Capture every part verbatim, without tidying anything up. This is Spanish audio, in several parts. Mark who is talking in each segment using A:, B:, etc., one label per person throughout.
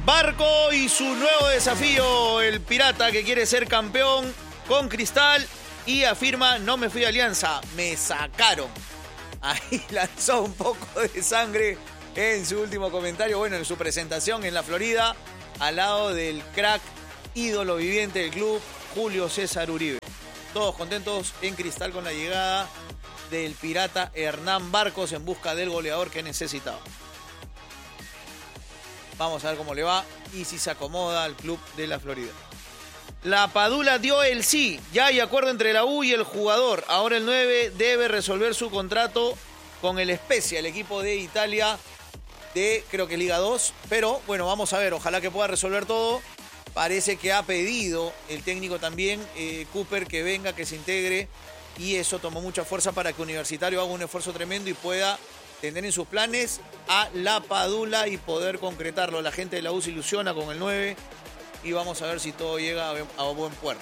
A: Barco y su nuevo desafío, el Pirata que quiere ser campeón con Cristal y afirma, no me fui a Alianza, me sacaron. Ahí lanzó un poco de sangre en su último comentario, bueno, en su presentación en la Florida, al lado del crack, ídolo viviente del club, Julio César Uribe. Todos contentos en Cristal con la llegada del Pirata Hernán Barcos en busca del goleador que necesitaba. Vamos a ver cómo le va y si se acomoda al club de la Florida. La Padula dio el sí. Ya hay acuerdo entre la U y el jugador. Ahora el nueve debe resolver su contrato con el Spezia, el equipo de Italia de, creo que Liga dos. Pero, bueno, vamos a ver. Ojalá que pueda resolver todo. Parece que ha pedido el técnico también, eh, Cooper, que venga, que se integre. Y eso tomó mucha fuerza para que Universitario haga un esfuerzo tremendo y pueda tener en sus planes a la Padula y poder concretarlo. La gente de la U se ilusiona con el nueve y vamos a ver si todo llega a buen puerto.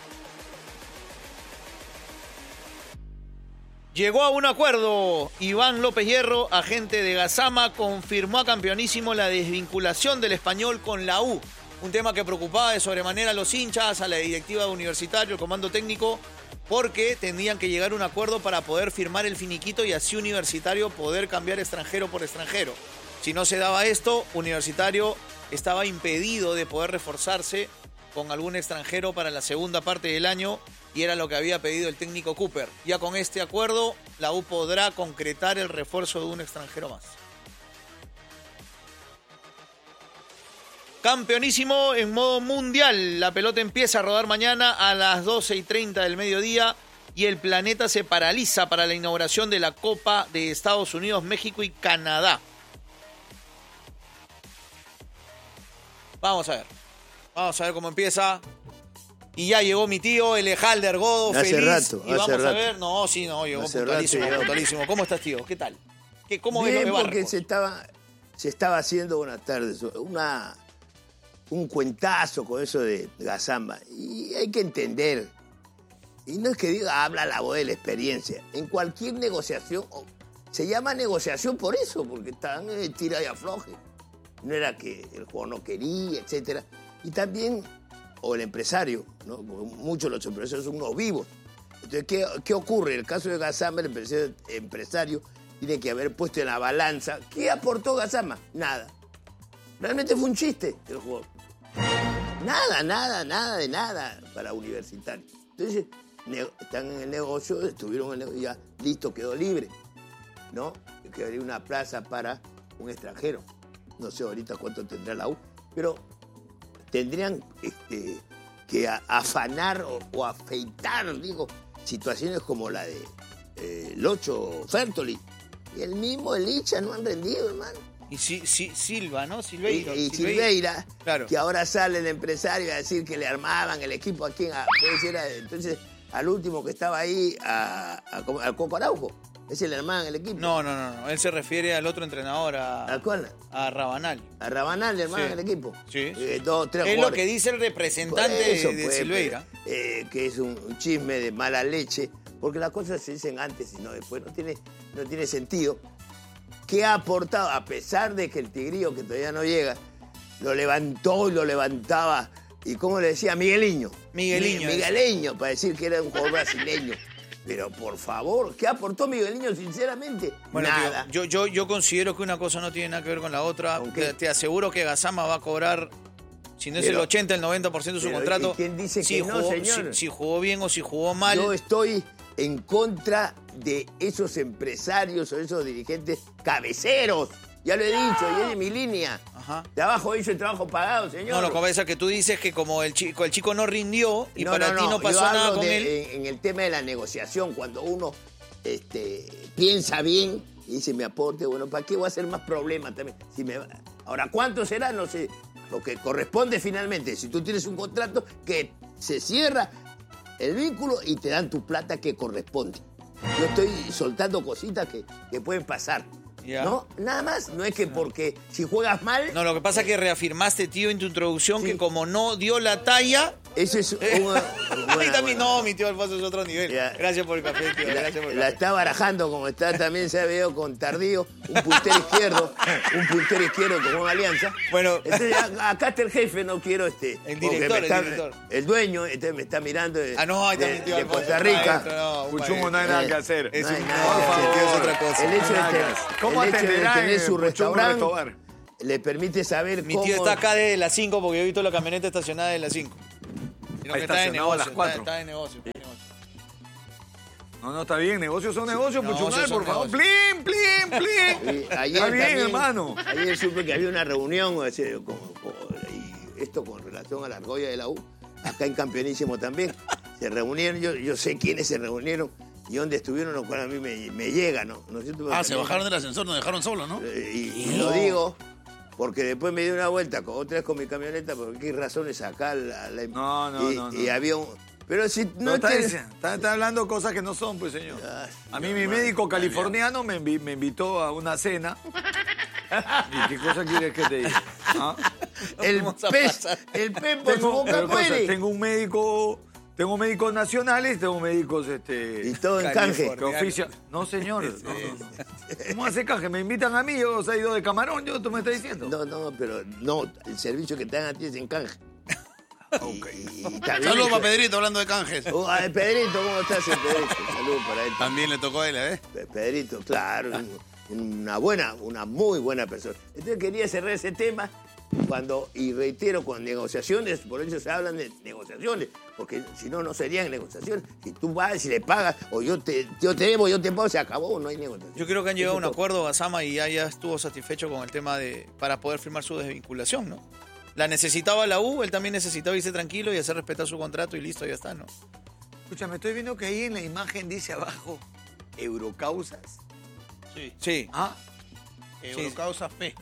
A: Llegó a un acuerdo. Iván López Hierro, agente de Gazama, confirmó a Campeonísimo la desvinculación del Español con la U. Un tema que preocupaba de sobremanera a los hinchas, a la directiva de Universitario, el comando técnico, porque tendrían que llegar a un acuerdo para poder firmar el finiquito y así Universitario poder cambiar extranjero por extranjero. Si no se daba esto, Universitario estaba impedido de poder reforzarse con algún extranjero para la segunda parte del año y era lo que había pedido el técnico Cooper. Ya con este acuerdo, la U podrá concretar el refuerzo de un extranjero más. Campeonísimo en modo mundial. La pelota empieza a rodar mañana a las doce y treinta del mediodía y el planeta se paraliza para la inauguración de la Copa de Estados Unidos, México y Canadá. Vamos a ver. Vamos a ver cómo empieza. Y ya llegó mi tío, el Ejalder Godo,
B: hace
A: feliz.
B: Rato,
A: y vamos
B: hace
A: a
B: rato.
A: ver. No, sí, no, llegó
B: Hace
A: puntualísimo,
B: rato,
A: puntualísimo. ¿Cómo estás, tío? ¿Qué tal? ¿Qué, ¿Cómo ves
B: Bien,
A: lo de
B: porque
A: Barcos?
B: se estaba, se estaba haciendo, buenas tardes, una, un cuentazo con eso de Gazamba. Y hay que entender, y no es que diga, habla la voz de la experiencia. En cualquier negociación, se llama negociación por eso, porque están eh, tira y afloje. No era que el jugador no quería, etcétera. Y también, o el empresario, ¿no? Porque muchos de los empresarios son unos vivos. Entonces, ¿qué, qué ocurre? En el caso de Gazamba, el empresario, empresario tiene que haber puesto en la balanza. ¿Qué aportó Gazamba? Nada. Realmente fue un chiste el jugador. Nada, nada, nada de nada para Universitario. Entonces, están en el negocio, estuvieron en el negocio, ya listo, quedó libre, ¿no? Que habría una plaza para un extranjero. No sé ahorita cuánto tendrá la U, pero tendrían este, que a, afanar o, o afeitar, digo, situaciones como la de eh, Locho Fertoli. Y el mismo Elicha no han rendido, hermano.
A: Y si, si, Silva, ¿no? Silveira.
B: Y, y Silveira,
A: claro.
B: Que ahora sale el empresario a decir que le armaban el equipo a quien, a, puede ser a, entonces al último que estaba ahí, a, a, a, al Coco Araujo. Ese le armaban el equipo.
A: No, no, no, no. Él se refiere al otro entrenador, a,
B: ¿A cuál?
A: a Rabanal.
B: A Rabanal le armaban
A: Sí.
B: el equipo.
A: Sí.
B: Eh, dos, tres
A: es
B: jugadores.
A: lo que dice el representante
B: Eso,
A: de, de
B: pues,
A: Silveira.
B: Eh, que es un, un chisme de mala leche, porque las cosas se dicen antes y no después. No tiene, no tiene sentido. ¿Qué ha aportado? A pesar de que el Tigrillo, que todavía no llega, lo levantó y lo levantaba. ¿Y cómo le decía? Migueliño.
A: Migueliño.
B: Migueliño, para decir que era un jugador brasileño. Pero, por favor, ¿qué aportó Migueliño, sinceramente?
A: Bueno,
B: nada.
A: tío, yo, yo, yo considero que una cosa no tiene nada que ver con la otra. Te, te aseguro que Gazama va a cobrar, si no es
B: Pero,
A: el ochenta, el noventa por ciento de su
B: pero,
A: contrato.
B: ¿y quién dice
A: si
B: que no,
A: jugó,
B: señor?
A: Si, si jugó bien o si jugó mal.
B: Yo estoy en contra de esos empresarios o esos dirigentes cabeceros. Ya lo he dicho, y es mi línea.
A: Ajá.
B: Trabajo hecho y trabajo pagado, señor.
A: No, lo que pasa es que tú dices que como el chico, el chico no rindió y
B: No,
A: para
B: no,
A: ti no
B: no,
A: pasó
B: yo hablo
A: nada con
B: de,
A: él.
B: En, en el tema de la negociación, cuando uno este, piensa bien y dice, mi aporte, bueno, ¿para qué voy a hacer más problemas también? Si me, ahora, ¿cuánto será? No sé. Lo que corresponde finalmente, si tú tienes un contrato que se cierra el vínculo y te dan tu plata que corresponde. Yo estoy soltando cositas que, que pueden pasar.
A: Ya.
B: ¿No? Nada más. No es que porque si juegas mal...
A: No, lo que pasa es que reafirmaste, tío, en tu introducción
B: Sí.
A: que como no dio la talla,
B: Eso es una,
A: Ahí también no, mi tío Alfonso es otro nivel.
B: Ya.
A: Gracias por el café, tío.
B: La,
A: Gracias por el
B: la
A: café.
B: está barajando como está también se ha veo con Tardío, un puntero izquierdo, un puntero izquierdo con Alianza.
A: Bueno.
B: Entonces, a- acá está el jefe, no quiero este.
A: El
B: porque
A: director,
B: me
A: el
B: está-
A: director.
B: El dueño, este me está mirando de,
A: Ah, no, ahí
B: de-
A: también, tío
B: de
A: Alfonso.
B: Costa Rica.
A: Maestro, no, un
C: Puchungo no hay
A: maestro.
C: nada
B: Eh,
C: que hacer.
A: Es
B: No hay
A: un
B: nada
A: por
B: que hacer.
A: favor, tío, es otra cosa.
B: El hecho, de,
C: Nada que
B: te-
C: hacer. ¿Cómo
B: el hecho de
C: atenderá
B: tener
C: en
B: su
C: el Puchungo
B: restaurante
C: Restobar?
B: le permite saber
A: Mi
B: cómo...
A: tío está acá de las cinco porque yo he visto la camioneta estacionada de las cinco. Sino
C: Ahí
A: que está de
C: estacionado a las
A: negocio,
C: cuatro.
A: está, está de negocio. está de negocio.
C: No, no, está bien. Negocios son negocios,
A: negocios
C: Puchungal,
A: son
C: por favor.
A: negocios.
C: ¡Plin, plin, plin!
B: Y ayer
C: Está bien,
B: también-
C: hermano.
B: Ayer supe que había una reunión o sea, con- con- y esto con relación a la argolla de la U, acá en Campeonísimo también. Se reunieron, yo, yo sé quiénes se reunieron y dónde estuvieron, lo cual a mí me, me llega, ¿no? ¿No es cierto?
D: Ah, se bajaron del ascensor, nos dejaron solos, ¿no?
B: Eh, Y, y lo digo porque después me di una vuelta con otra vez con mi camioneta, porque hay razones acá. La, la-
C: No, no,
B: y,
C: no, no.
B: y había un... Pero si
C: No,
B: no
C: está,
B: te-
C: diciendo- está- está hablando cosas que no son, pues, señor.
B: Ay,
C: A mí
B: Dios
C: mi
B: mío.
C: médico californiano me, envi- me invitó a una cena. ¿Y qué cosa quieres que te diga? ¿Ah?
B: El
A: Vamos a
B: pez,
A: pasar.
B: el pez por su
C: Tengo,
B: boca
C: pero cosa,
B: puede.
C: tengo un médico, tengo médicos nacionales, tengo médicos este
B: Y todo en canje.
C: que ofician. No, señor. No, no, no. ¿Cómo hace canje? Me invitan a mí, yo se ha ido de camarón, yo tú me estás diciendo.
B: No, no, pero no, el servicio que te dan a ti es en canje.
C: Ok.
B: Y- y está bien.
D: Saludos para Pedrito, hablando de canjes.
B: Oh, a ver, Pedrito, ¿cómo estás, eh, Pedrito? Saludos para él.
D: También le tocó a él, ¿eh?
B: Pe- Pedrito, claro, un- una buena, una muy buena persona. Entonces quería cerrar ese tema cuando, y reitero, con negociaciones, por eso se hablan de negociaciones, porque si no, no serían negociaciones. Si tú vas y le pagas, o yo te, yo te debo, yo te pago, se acabó, no hay negociación.
A: Yo creo que han llegado a un
B: Eso es todo.
A: acuerdo, Gasama, y ya, ya estuvo satisfecho con el tema de para poder firmar su desvinculación, ¿no? La necesitaba la U, él también necesitaba irse tranquilo y hacer respetar su contrato y listo, ya está, ¿no?
C: Escúchame, estoy viendo que ahí en la imagen dice abajo Eurocausas.
D: Sí.
A: Sí,
C: Ah,
D: Eurocausas P.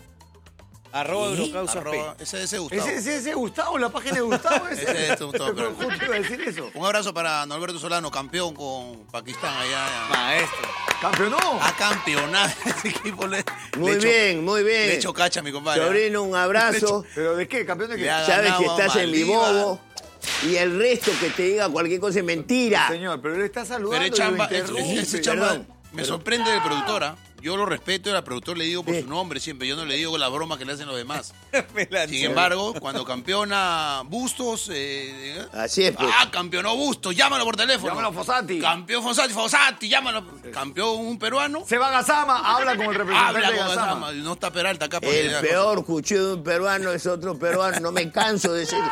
A: arroba
C: ¿Sí?
A: Eurocausa P.
D: Arroba- ese es Gustavo.
C: ese, ese, ese Gustavo, la página de Gustavo. Ese,
D: Ese es Gustavo,
C: Pero
D: claro.
C: justo iba a decir eso.
D: Un abrazo para Norberto Solano, campeón con Pakistán allá.
A: Maestro.
C: Campeonó.
D: A campeonar ese equipo. Le,
B: Muy
D: le echo-
B: bien, muy bien.
D: Le echo cacha a mi compadre.
B: Sobrino, un abrazo.
C: ¿Pero de qué? ¿Campeón de qué?
D: Le ha
B: Sabes que
D: ganado
B: estás en mi
D: Maldivas.
B: bobo. Y el resto que te diga cualquier cosa es mentira.
C: Señor, pero él está saludando.
D: Pero es
C: y lo
D: chamba, es-
C: interrumpe.
D: es- ese chamba
B: Perdón,
D: me
B: perdón.
D: sorprende de productora. Yo lo respeto y al productor le digo por
B: Sí.
D: su nombre siempre. Yo no le digo la broma que le hacen los demás.
A: Me lancé.
D: Sin embargo, cuando campeona Bustos, eh,
B: Así es, pues.
D: ah, campeonó Bustos, llámalo por teléfono.
C: Llámalo a Fossati.
D: Campeón Fossati, Fossati, llámalo. Campeón un peruano.
C: Se va a Gasama, habla con el representante
D: Habla
C: de
D: con
C: Gasama.
D: Gasama. No está Peralta acá. porque
B: El
D: la
B: peor cuchillo de un peruano es otro peruano. No me canso de decir.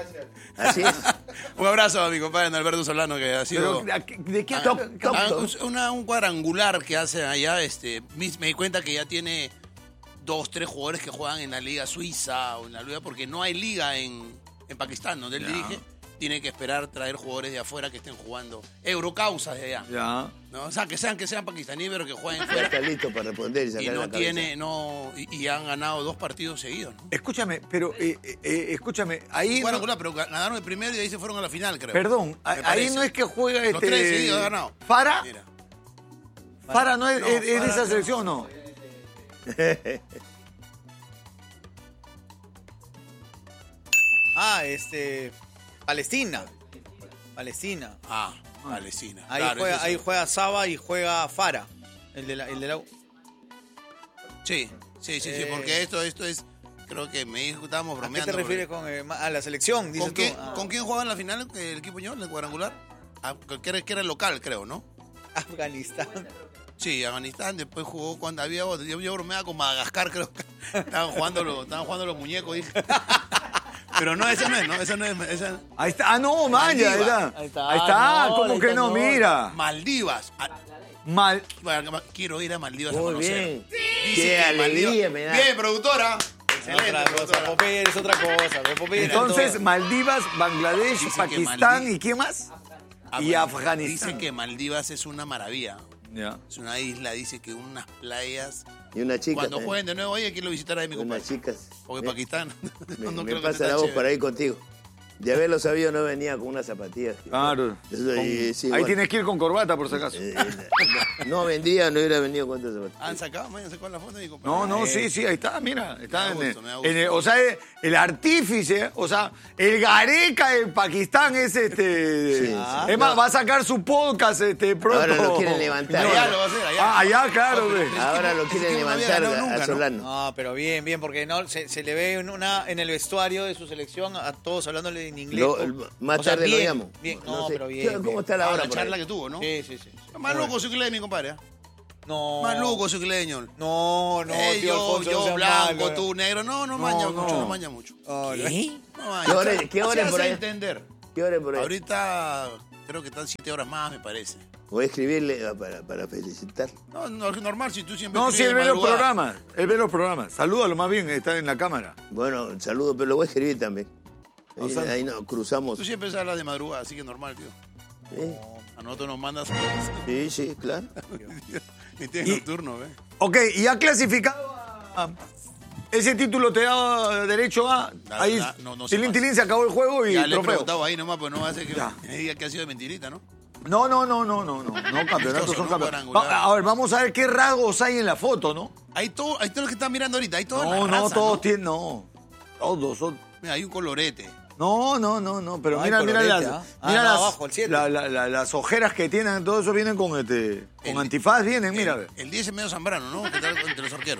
B: Así es.
D: cosa. Un abrazo a mi compadre Alberto Solano, que ha sido.
C: Pero, ¿a qué- ¿de qué
D: Ah,
C: habla?
B: top,
D: ah,
B: top.
D: un- una- un cuadrangular que hacen allá. Este, me me di cuenta que ya tiene dos, tres jugadores que juegan en la Liga Suiza o en la Liga, porque no hay liga en, en Pakistán, donde él
C: Ya.
D: dirige. Tiene que esperar traer jugadores de afuera que estén jugando. Eurocausas de allá.
C: Ya.
D: ¿no? O sea, que sean, que sean pakistaníes, pero que jueguen
B: Ya
D: fuera.
B: está listo para responder y sacar
D: Y
B: la
D: no
B: cabeza.
D: tiene, no, y, y han ganado dos partidos seguidos, ¿no?
C: Escúchame, pero eh, eh, eh, escúchame, ahí.
D: Bueno,
C: no-
D: pero ganaron el primero y de ahí se fueron a la final, creo.
C: perdón, a-
D: Me
C: ahí
D: parece.
C: no es que juega
D: Los
C: este.
D: tres seguidos ha ganado.
C: ¿Fara?
D: Mira.
C: ¿Fara no es,
D: No,
C: es- es de
D: Fara
C: esa
D: no.
C: selección o no?
A: Ah, este. Palestina. Palestina.
D: Ah, Palestina.
A: Ahí,
D: Claro,
A: juega,
D: ese
A: ahí
D: es-
A: juega Saba y juega Fara. El de la, el de la U.
D: Sí, sí, sí, sí,
A: Eh.
D: porque esto, esto es, creo que me dijo, estábamos
A: ¿A qué
D: bromeando.
A: te refieres con eh, ma- a la selección?
D: porque-
A: Dices
D: ¿Con, quién,
A: tú. Ah,
D: ¿Con quién juega en la final el equipo español, el cuadrangular? Ah, que, era, que era local, creo, ¿no?
A: Afganistán.
D: Sí, Afganistán, después jugó cuando había, yo, yo bromeaba con Madagascar, creo que estaban jugando los, estaban jugando los muñecos, dije. Pero no, esa no es, ¿no? Esa no es, esa,
C: Ahí está. Ah, no, man, ya, ahí está.
A: Ahí está.
C: Ahí está.
A: No,
C: ¿Cómo
A: ahí
C: que
A: está,
C: no?
A: no.
C: Mira.
D: Maldivas. Ah,
C: Mal.
D: bueno, quiero ir a Maldivas a
B: Muy
D: conocer.
B: bien.
D: Dice
B: Qué
D: que
B: alegría
D: Maldivas-
B: me da.
D: Bien, productora. Excelente,
A: Otra cosa.
D: productora.
A: Popeye es otra cosa. Popeye era
C: Entonces,
A: todo.
C: Maldivas, Bangladesh,
D: Dice que
C: Pakistán
D: Maldi-
C: y ¿quién más?
D: Ah,
C: Y
D: bueno,
C: Afganistán.
D: Dice que Maldivas es una maravilla.
C: Ya.
D: Es una isla, dice que unas playas.
B: Y una chica.
D: Cuando
B: también.
D: jueguen de nuevo, oye, quiero visitar a mi compadre.
B: Unas chicas.
D: Porque
B: Me-
D: Pakistán.
B: Me,
D: no
B: me
D: creo que
B: pasa
D: esté
B: la
D: tan
B: voz
D: chévere.
B: para ir contigo. De haberlo sabido no venía con unas zapatillas.
C: Claro.
B: Eso, y- sí,
C: Ahí
B: bueno.
C: tienes que ir con corbata, por si acaso.
B: Eh, eh, No vendría, no hubiera venido con estas zapatillas.
D: ¿Han sacado? ¿Me han sacado la foto? Digo,
C: No, no,
D: eh,
C: sí, sí, ahí está, mira. Está
D: Me da
C: en,
D: gusto,
C: el,
D: me da
C: en el-
D: gusto.
C: o sea, el artífice, o sea, el Gareca de Pakistán es este.
B: Sí,
C: es
B: sí.
C: más, va a sacar su podcast este pronto.
B: Ahora lo quieren levantar.
D: Allá lo va a hacer, allá.
C: Ah, allá, claro, ve.
B: Ahora lo
D: Ese
B: quieren
D: equipo no había
B: levantar
D: ganado
B: a
D: nunca, ¿no?
B: Solano.
A: No, pero bien, bien, porque no se, se le ve en, una, en el vestuario de su selección a todos hablándole en inglés.
B: Lo- el- más
A: O sea,
B: tarde lo
A: bien,
B: llamo.
A: Bien,
B: No
A: no,
B: sé.
A: pero bien.
B: ¿Qué- ¿Cómo
A: bien.
B: está la
D: Ah,
B: hora
D: la
B: por
D: charla
B: ahí?
D: que tuvo, ¿no?
A: Sí, sí, sí. sí.
D: Más loco su mi compadre. ¿eh?
A: No.
D: Más loco su cleño.
A: No, no,
D: Eh,
A: tío
D: yo,
A: Alfonso, no
D: yo
A: seas
D: blanco,
A: malo.
D: tú negro. No, no,
C: No,
D: maña
C: no.
D: mucho, no maña mucho.
A: Oh,
D: No maña.
B: ¿Qué hora es- qué hora
D: Se
B: es por
D: hace
B: ahí?
D: entender.
B: ¿Qué hora es por ahí?
D: Ahorita creo que están siete horas más, me parece.
B: Voy a escribirle ah, para, para felicitar.
D: No, no, es normal, si tú siempre
C: No, sí,
D: escribes
C: él ve
D: de
C: los
D: madrugada.
C: programas. Él ve los programas. Salúdalo más bien, está en la cámara.
B: Bueno, un saludo, pero lo voy a escribir también. Ahí,
C: O sea-
B: ahí nos cruzamos.
D: Tú siempre hablas de madrugada, así que normal, tío.
B: ¿Eh?
D: A nosotros nos mandas
B: Sí, sí, claro.
D: ni tienes nocturno, ¿ves?
C: Ok, y ha clasificado a... Ese título te da derecho a...
D: Nada,
C: ahí,
D: nada, no, no sé
C: tilín,
D: más.
C: tilín, se acabó el juego y
D: Ya le he
C: trofeo.
D: preguntado ahí nomás, pues no va a ser que
C: Ya.
D: me diga que ha sido de mentirita, ¿no?
C: No, no, no, no, no, no. No, campeonatos
D: Amistoso,
C: son
D: ¿no?
C: campeonatos.
D: Cuadrangular.
C: Va- a ver, vamos a ver qué rasgos hay en la foto, ¿no?
D: Hay todo, hay todos los que están mirando ahorita, hay toda
C: No,
D: la
C: no,
D: raza,
C: todos
D: ¿no?
C: tienen... No, todos son...
D: Mira, hay un colorete.
C: No, no, no, no, pero
A: No,
C: mira,
A: hay
C: mira,
A: colorete,
C: las,
A: ¿ah? Ah,
C: mira
A: no,
C: las,
A: abajo, el siete.
C: la- la- la- las ojeras que tienen, todo eso vienen con este, con
D: El-
C: antifaz, vienen, mira. ve.
D: El, el diez es medio Zambrano, ¿no? Que está entre los arqueros.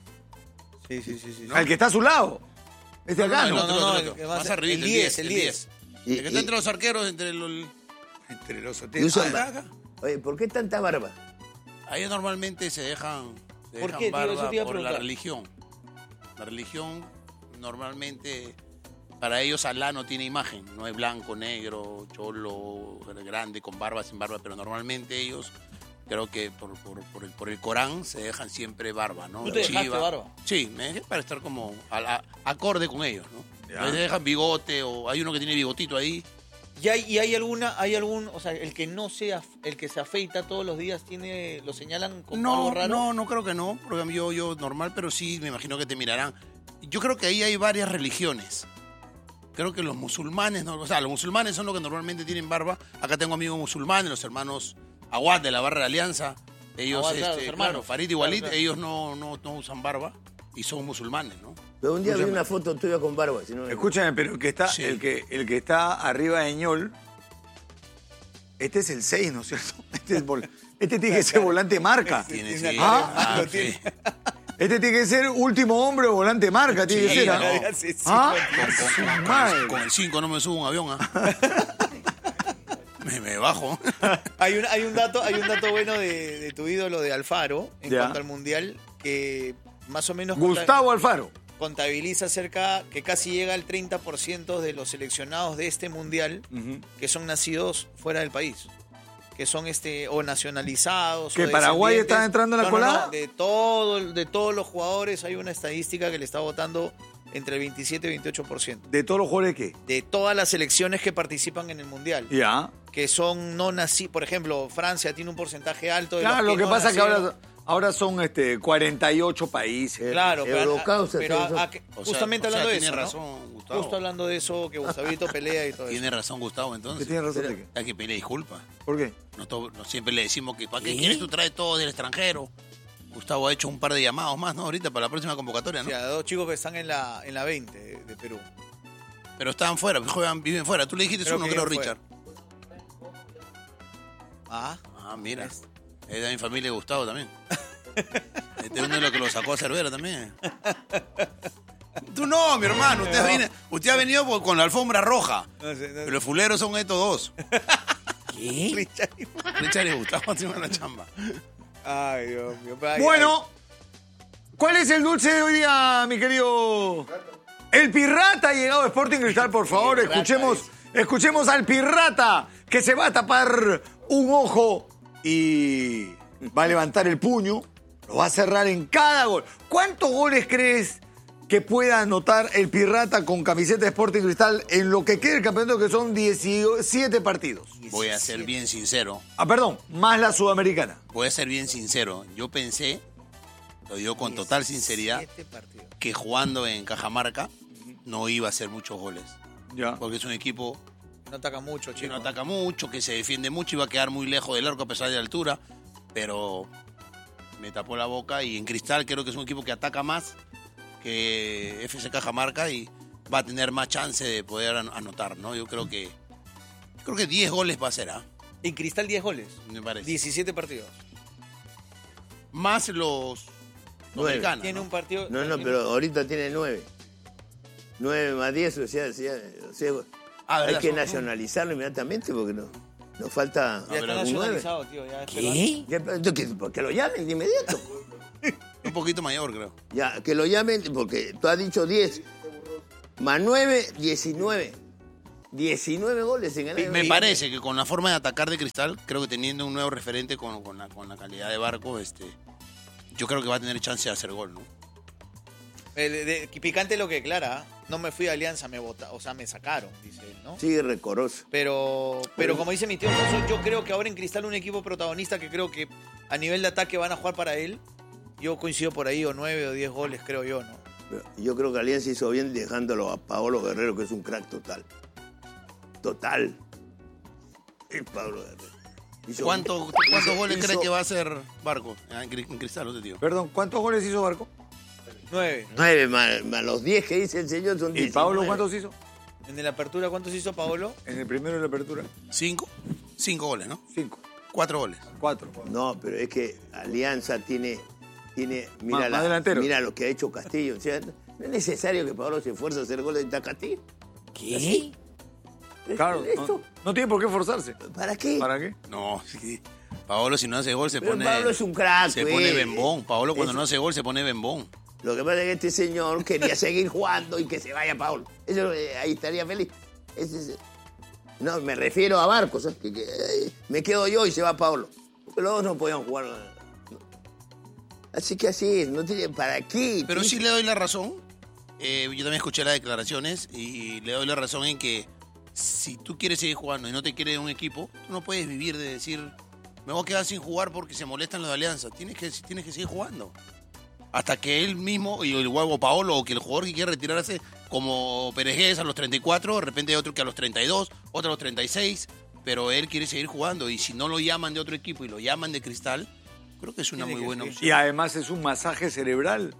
A: Sí, sí, sí. sí.
C: Al que está a su lado. Este acá,
D: el
C: ¿no?
D: otro,
A: no,
D: el
A: no,
D: otro.
A: el que va a
D: Más
A: ser-
D: arriba,
A: el diez, el diez.
B: Y-
D: El que está
B: y-
D: entre los arqueros, entre los... Entre los
B: y usan
D: Ah,
B: ba-
D: acá.
B: Oye, ¿por qué tanta barba?
D: Ahí normalmente se dejan, se
A: ¿Por
D: dejan
A: qué, tío?
D: barba
A: Eso te iba a
D: por la
A: preguntar.
D: religión. La religión normalmente, para ellos Alá no tiene imagen. No es blanco, negro, cholo, grande, con barba, sin barba. Pero normalmente ellos, creo que por, por, por el, por el Corán, se dejan siempre barba, ¿no?
A: ¿Tú te dejaste
D: Chiva.
A: barba?
D: Sí, me dejé para estar como a- a- acorde con ellos, ¿no?
C: Ya.
D: Les dejan bigote o hay uno que tiene bigotito ahí.
A: ¿Y hay, y hay alguna, hay algún, o sea, el que no sea, el que se afeita todos los días tiene, lo señalan como
D: No,
A: algo raro?
D: no, no creo que no, porque yo, yo normal, pero sí me imagino que te mirarán. Yo creo que ahí hay varias religiones. Creo que los musulmanes, no, o sea, los musulmanes son los que normalmente tienen barba. Acá tengo amigos musulmanes, los hermanos Aguad de la Barra de Alianza. Ellos,
A: Aguad, claro,
D: este,
A: los hermanos.
D: claro, Farid y
A: Claro,
D: Walid,
A: claro.
D: ellos no, no, no usan barba y son musulmanes, ¿no?
B: Pero un día vi
C: Escúchame.
B: una foto tuya con barba. Si no me-
C: Escúchame, pero el que está,
D: Sí.
C: el que, el que está arriba de Ñol, este es el seis, ¿no es cierto? Este, es vol- este tiene que ser volante marca.
D: Tiene,
A: tiene
D: sí.
C: Ah,
D: Ah,
A: lo
D: sí.
A: tiene.
C: Este tiene que ser último hombre o volante marca, tiene que
D: Sí,
C: ser. ¿ah?
D: no.
A: Sí, sí,
C: ¿Ah?
A: sí.
C: Su madre.
D: Con el cinco no me subo a un avión, ¿ah? me, me bajo.
A: Hay un, hay un dato, hay un dato bueno de, de tu ídolo de Alfaro en
C: Ya.
A: cuanto al mundial que más o menos conta-
C: Gustavo Alfaro.
A: contabiliza cerca que casi llega al treinta por ciento de los seleccionados de este mundial que son nacidos fuera del país, que son este o nacionalizados.
C: ¿Que
A: o
C: Paraguay
A: descendientes.
C: está entrando en la
A: No, no, no,
C: colada?
A: de todo, de todos los jugadores hay una estadística que le está votando entre el veintisiete y veintiocho por ciento
C: ¿De todos los jugadores qué?
A: de todas las selecciones que participan en el mundial,
C: Ya.
A: que son no nacidos. Por ejemplo, Francia tiene un porcentaje alto de
C: Claro,
A: los
C: lo que
A: no
C: pasa es que
A: nacieron.
C: ahora, ahora son este, cuarenta y ocho países.
A: Claro, pero,
B: Holocausto,
A: pero a-
B: eso.
A: a- que-
D: O sea,
A: justamente
D: o sea,
A: hablando de
D: tiene
A: eso,
D: razón,
A: ¿no?
D: Gustavo.
A: Justo hablando de eso, que Gustavito pelea y todo
D: Tiene
A: eso.
D: razón Gustavo,
C: ¿Qué
D: entonces.
C: tiene razón de qué?
D: Hay que pedir disculpas.
C: ¿Por qué?
D: No, todo- no siempre le decimos que ¿para qué quieres tú traer todo del extranjero? Gustavo ha hecho un par de llamados más, ¿no? Ahorita para la próxima convocatoria,
A: O
D: ¿no?
A: sea, dos chicos que están en la, en la veinte de, de Perú.
D: Pero estaban fuera, juegan, viven fuera. Tú le dijiste
A: Creo
D: uno,
A: que
D: creo,
A: viven
D: Richard.
A: Ah,
D: Ah, mira. Es de mi familia de Gustavo también. Este es uno de los que lo sacó a Cervera también. Tú no, mi hermano. Usted, viene- usted ha venido por- con la alfombra roja.
A: no sé, no-
D: Pero los fuleros son estos dos.
A: Richard.
D: Richard y Gustavo encima de la chamba.
A: Ay, Dios mío. Ay,
C: Bueno, ¿cuál es el dulce de hoy día, mi querido? El Pirrata ha llegado a Sporting Cristal, por favor.
A: Pirrata,
C: Escuchemos, escuchemos al Pirrata que se va a tapar un ojo y va a levantar el puño. Lo va a cerrar en cada gol. ¿Cuántos goles crees que pueda anotar el Pirrata con camiseta de Sporting Cristal en lo que queda el campeonato, que son diecisiete partidos?
D: Voy a ser bien sincero.
C: Ah, perdón, más la sudamericana.
D: Voy a ser bien sincero. Yo pensé, lo digo con total sinceridad,
A: diecisiete partidos.
D: que jugando en Cajamarca no iba a hacer muchos goles.
C: Ya.
D: Porque es un equipo
A: No ataca mucho,
D: que
A: chico.
D: no ataca mucho, que se defiende mucho y va a quedar muy lejos del arco a pesar de la altura. pero me tapó la boca. Y en Cristal creo que es un equipo que ataca más que F C Cajamarca y va a tener más chance de poder an- anotar, ¿no? Yo creo que creo que diez goles va a ser, ¿ah?
A: En Cristal diez goles.
D: Me parece.
A: diecisiete partidos.
D: Más los
B: Nueve.
D: dominicanos.
A: Tiene
D: ¿no?
A: un partido...
B: No, no, pero ahorita tiene nueve. Nueve más diez, o sea, o sea, o sea,
D: Ah,
B: hay
D: ¿verdad?
B: que
D: Son-
B: nacionalizarlo inmediatamente porque no, nos falta
A: Ya
D: pero
A: está
B: un nueve.
A: nacionalizado, tío. Ya es
C: ¿Qué?
B: Ya, pero que, que lo llamen de inmediato.
D: Un poquito mayor, creo.
B: Ya, que lo llamen, porque tú has dicho diez. Más nueve, diecinueve. diecinueve goles en el año.
D: Me parece que con la forma de atacar de Cristal, creo que teniendo un nuevo referente con, con, la, con la calidad de Barco, este, yo creo que va a tener chance de hacer gol, ¿no?
A: El de- picante lo que declara, ¿eh? No me fui a Alianza, me vota, o sea, me sacaron, dice él, ¿no?
B: Sigue recoroso.
A: Pero, pero como dice mi tío Alfonso, yo creo que ahora en Cristal un equipo protagonista que creo que a nivel de ataque van a jugar para él. Yo coincido por ahí, o nueve o diez goles, creo yo, ¿no?
B: Pero yo creo que Alianza hizo bien dejándolo a Paolo Guerrero, que es un crack total. Total. Es Pablo Guerrero. Hizo-
D: ¿Cuánto- ¿Cuántos
B: hizo-
D: goles
B: hizo-
D: cree que va a hacer Barco en Cri- en Cristal, usted, tío?
C: Perdón, ¿cuántos goles hizo Barco?
A: Nueve.
B: Nueve más, más los diez que dice el señor son
C: ¿Y
B: diecinueve.
C: Pablo cuántos hizo?
A: En la apertura, ¿cuántos hizo Paolo?
C: En el primero de la apertura.
D: ¿Cinco? Cinco goles, ¿no?
C: Cinco.
D: Cuatro goles.
C: Cuatro.
B: No, pero es que Alianza tiene, tiene mira,
C: Más-
B: la-
C: más delantero.
B: mira lo que ha hecho Castillo. O sea, no es necesario que Pablo se esfuerce a hacer goles de Castillo.
C: ¿Qué?
B: ¿Es-
C: Claro,
B: es esto?
C: no, no tiene por qué forzarse.
B: ¿Para qué?
C: ¿Para qué?
D: No, sí. Paolo si no hace gol se
B: Pero
D: pone...
B: Pablo es un crack,
D: Se
B: güey.
D: pone bembón. Paolo cuando
B: Es-
D: no hace gol se pone bembón.
B: Lo que pasa es que este señor quería seguir jugando y que se vaya Pablo. Eso, eh, ahí estaría feliz. Ese es- no, me refiero a Barcos. ¿eh? Que, que, eh, me quedo yo y se va Pablo. Porque los dos no podían jugar. No. Así que así es. No tiene, ¿para qué?
D: Pero sí le doy la razón. Eh, yo también escuché las declaraciones y le doy la razón en que si tú quieres seguir jugando y no te quiere un equipo, tú no puedes vivir de decir, me voy a quedar sin jugar porque se molestan los de Alianza. Tienes que, tienes que seguir jugando. Hasta que él mismo, y el huevo Paolo, o que el jugador que quiere retirarse, como Perejés a los treinta y cuatro, de repente hay otro que a los treinta y dos, otro a los treinta y seis, pero él quiere seguir jugando. Y si no lo llaman de otro equipo y lo llaman de Cristal, creo que es una
A: Tiene
D: muy
A: que
D: buena
A: seguir.
D: opción.
C: Y además es un masaje cerebral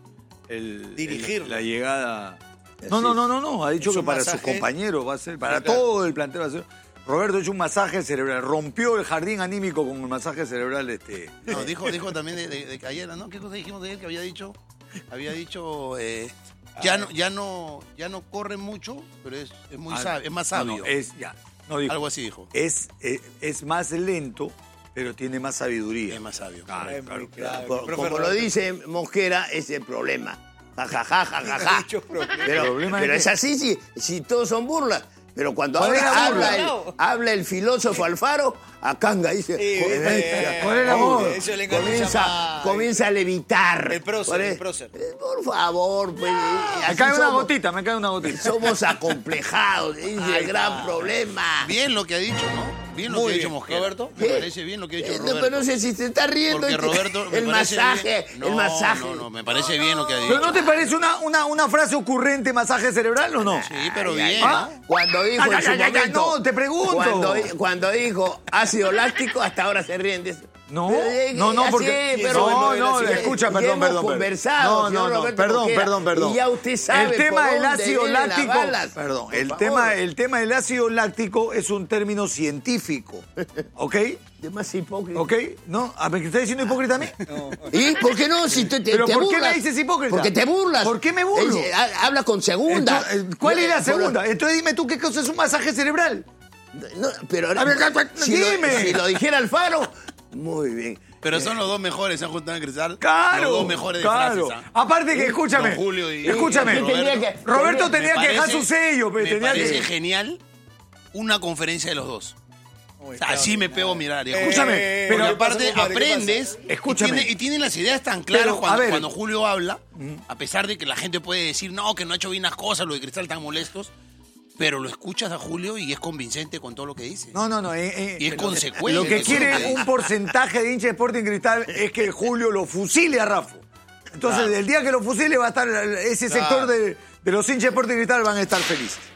C: el
A: Dirigirlo.
C: el- la llegada.
B: Así
C: No, no,
B: es.
C: no, no, no. Ha dicho
A: Es
C: que
A: un
C: para
A: masaje.
C: sus compañeros va a ser, para
A: Sí, claro.
C: todo el plantel va a ser. Roberto ha hecho un masaje cerebral. Rompió el jardín anímico con el masaje cerebral este.
D: No, dijo, dijo también de, de, de que ayer, ¿no? ¿Qué cosa dijimos de él? Que había dicho, había dicho, eh, ya no, ya no, ya no corre mucho, pero es, es muy
C: Ah,
D: sabio, es más
C: no,
D: sabio.
C: no, es ya. No dijo.
D: Algo así dijo.
C: Es, es, es más lento, pero tiene más sabiduría.
D: Es más sabio.
C: Ah,
A: Es
C: claro,
A: muy
C: claro.
A: clave.
B: Por-
A: Profe
B: como lo
A: Roberto.
B: dice Mosquera, es el problema. Ja, ja, ja, ja, ja, ja.
A: Muchos problemas.
B: Pero,
C: ¿Problema de
B: pero
C: qué?
B: es así, si, si todos son burlas. Pero cuando
C: ¿Cuál es la
B: habla,
C: burla?
B: habla, el, habla el filósofo Alfaro, a Canga dice.
A: Sí,
B: "Joder,
A: viste.
C: ¿Cuál es la
B: hombre,
C: burla?
A: Eso le encanta
B: comienza,
A: llamar-
B: comienza a levitar.
A: El prócer,
B: ¿Cuál es?
A: el prócer.
B: Eh, Por favor, pues.
C: Me
B: así
C: cae una
B: somos-
C: gotita, me cae una gotita.
B: Somos acomplejados, ese es
A: Ahí
B: el gran
A: está.
B: problema.
D: Bien lo que ha dicho, ¿no? Bien lo
A: Muy
D: que ha
A: bien.
D: dicho Mosquera.
A: Roberto.
D: Me
B: ¿Qué?
D: parece bien lo que ha dicho
B: Eh, no,
D: Roberto.
B: pero no sé si se está riendo.
D: Porque
B: y que-
D: Roberto me
B: el
D: parece
B: masaje,
D: bien.
B: el
D: No,
B: masaje.
D: No, no, me parece bien lo que ha dicho.
C: ¿Pero no te parece una, una, una frase ocurrente, masaje cerebral o no?
D: Sí, pero
B: Ay, ay,
D: bien,
C: ¿Ah?
D: ¿no?
B: Cuando dijo
C: Ay,
B: en
C: ay,
B: su
C: ay, ay,
B: momento.
C: no, te pregunto.
B: Cuando, cuando dijo ácido láctico, hasta ahora se ríen de eso.
C: No,
B: Pero, eh,
C: no, no,
B: así
C: porque...
B: es, pero
C: no,
B: bueno,
C: no,
B: así es.
C: escucha,
B: Ya
C: perdón,
B: hemos
C: perdón.
B: conversado,
C: no,
B: señor
C: no, no,
B: Roberto
C: perdón,
B: Mosquera,
C: perdón, perdón.
B: y ya usted sabe
C: el tema
B: por
C: del
B: dónde
C: ácido
B: vienen las
C: láctico,
B: balas.
C: perdón,
B: Por
C: el
B: favor.
C: tema, el tema del ácido láctico es un término científico, ¿ok?
B: Es más hipócrita.
C: ¿Ok? ¿No? ¿A ¿Me estás diciendo hipócrita a mí?
B: ¿Y por qué no? Si te, te,
C: ¿Pero
B: te
C: por qué
B: burlas.
C: me dices hipócrita?
B: Porque te burlas.
C: ¿Por qué me burlo?
B: Eh, ha- habla con segunda.
C: Entonces, ¿cuál es la
B: Eh,
C: segunda? Entonces dime tú qué cosa es un masaje cerebral.
B: No, pero
C: A ver,
B: si,
C: dime.
B: Lo, si lo dijera Alfaro, muy bien.
D: Pero son los dos mejores, se han juntado en Cristal.
C: Claro,
D: Los dos mejores de
C: claro.
D: frases. ¿ah?
C: Aparte que, escúchame,
D: Don Julio y-
C: escúchame,
D: y Roberto.
B: Tenía que-
C: Roberto
B: tenía-
C: tenía
D: Me
C: que dejar
D: parece-
C: su sello, pues,
D: Me
C: tenía
D: parece
C: que...
D: genial una conferencia de los dos.
A: Uy,
D: O sea, así me pego a mirar. y escúchame,
C: Escúchame,
A: Eh,
C: pero
D: Porque
A: ¿qué pasa,
D: aparte
A: compadre? ¿Qué pasa?
D: aprendes
C: Escúchame.
D: Y, tiene, y tienen las ideas tan claras
C: Pero, a
D: cuando,
C: ver.
D: cuando Julio habla, a pesar de que la gente puede decir, no, que no ha hecho bien las cosas, lo de Cristal tan molestos, pero lo escuchas a Julio y es convincente con todo lo que dice.
C: No, no, no. eh, eh,
D: Y es
C: pero-
D: consecuente.
C: Lo que
D: Eso es lo
C: quiere
D: que
C: un
D: dice.
C: porcentaje de hincha de Sporting Cristal es que Julio lo fusile a Rafa. Entonces,
D: Claro.
C: el día que lo fusile va a estar ese
A: Claro.
C: sector de, de los hinchas de Sporting Cristal van a estar felices.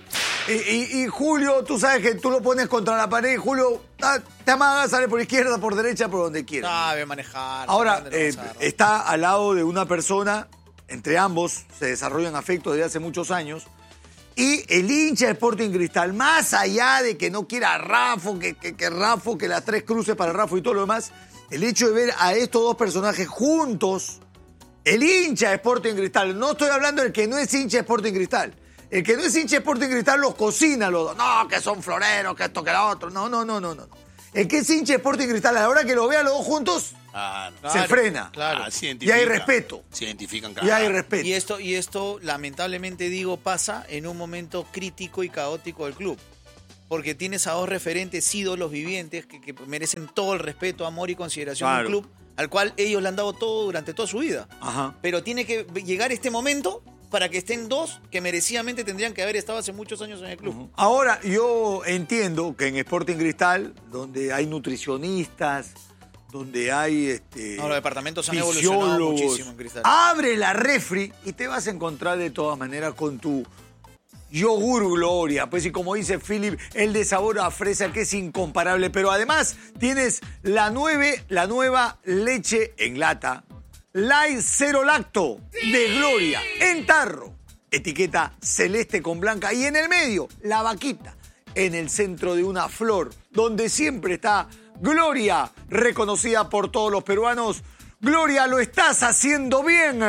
C: Y, y, y Julio, tú sabes que tú lo pones contra la pared y Julio ah, te amaga, sale por izquierda, por derecha, por donde quiera.
A: Sabe manejar.
C: Ahora,
A: sabe
C: eh,
A: dónde lo vas a
C: está al lado de una persona, entre ambos se desarrollan afectos desde hace muchos años, y el hincha de Sporting Cristal, más allá de que no quiera a Rafo, que, que, que Rafo, que las tres cruces para Rafo y todo lo demás, el hecho de ver a estos dos personajes juntos, el hincha de Sporting Cristal, no estoy hablando del que no es hincha de Sporting Cristal, el que no es hincha de Sporting Cristal los cocina los dos, no, que son floreros, que esto, que lo otro, no, no, no, no, no. El que es hincha de Sporting Cristal, a la hora que lo vea los dos juntos,
D: Ah, no.
C: se frena.
A: Claro.
D: Ah, se
C: Y
D: identifican.
C: hay respeto.
D: Se identifican,
C: Y hay
D: claro.
C: respeto.
A: Y esto, y esto, lamentablemente digo, pasa en un momento crítico y caótico del club. Porque tienes a dos referentes ídolos vivientes que, que merecen todo el respeto, amor y consideración
C: Claro.
A: del club, al cual ellos le han dado todo durante toda su vida.
C: Ajá.
A: Pero tiene que llegar este momento para que estén dos que merecidamente tendrían que haber estado hace muchos años en el club.
C: Ahora, yo entiendo que en Sporting Cristal, donde hay nutricionistas, donde hay este,
A: No, los departamentos han evolucionado
C: fisiólogos,
A: muchísimo en Cristal.
C: abre la refri y te vas a encontrar de todas maneras con tu yogur Gloria. Pues y como dice Philip, el de sabor a fresa que es incomparable. Pero además tienes la, nueve, la nueva leche en lata, Light Cero Lacto de Gloria, en tarro. Etiqueta celeste con blanca y en el medio, la vaquita, en el centro de una flor, donde siempre está Gloria, reconocida por todos los peruanos. Gloria, lo estás haciendo bien.